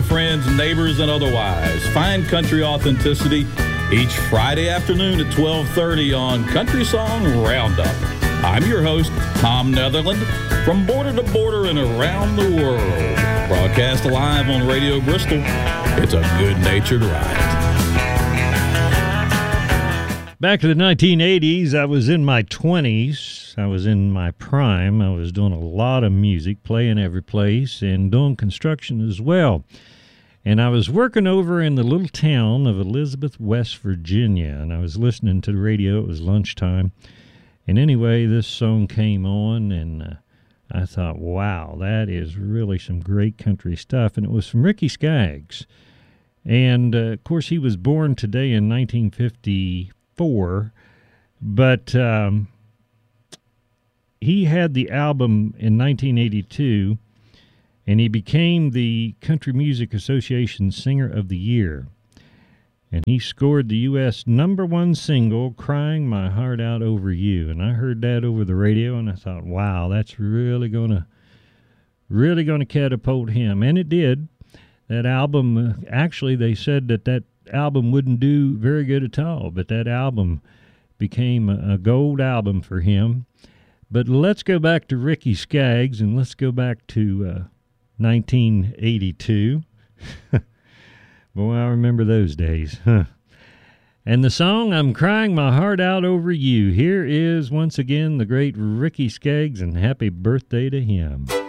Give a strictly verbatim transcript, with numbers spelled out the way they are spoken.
Hello, friends, neighbors, and otherwise. Find country authenticity each Friday afternoon at twelve thirty on Country Song Roundup. I'm your host, Tom Netherland, from border to border and around the world. Broadcast live on Radio Bristol. It's a good-natured ride. Back to the nineteen eighties, I was in my twenties. I was in my prime. I was doing a lot of music, playing every place, and doing construction as well. And I was working over in the little town of Elizabeth, West Virginia, and I was listening to the radio. It was lunchtime. And anyway, this song came on, and uh, I thought, wow, that is really some great country stuff. And it was from Ricky Skaggs. And, uh, of course, he was born today in nineteen fifty-four, but um, he had the album in nineteen eighty-two, and he became the Country Music Association Singer of the Year. And he scored the U S number one single, Crying My Heart Out Over You. And I heard that over the radio, and I thought, wow, that's really going to really going to catapult him. And it did. That album, uh, actually, they said that that album wouldn't do very good at all, but that album became a, a gold album for him. But let's go back to Ricky Skaggs, and let's go back to uh, nineteen eighty-two. Boy, I remember those days. Huh. And the song, I'm Crying My Heart Out Over You. Here is, once again, the great Ricky Skaggs, and happy birthday to him.